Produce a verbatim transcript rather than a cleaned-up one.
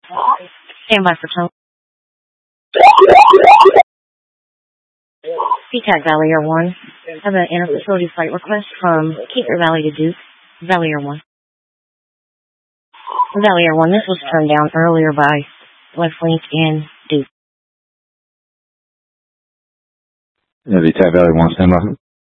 Stand by for tone. P TAC Valley Air one. Have an inter-facility flight request from Keeper Valley to Duke. Valley Air one. Valley Air one, this was turned down earlier by WestLink and Duke. Yeah, P TAC Valley one, stand by.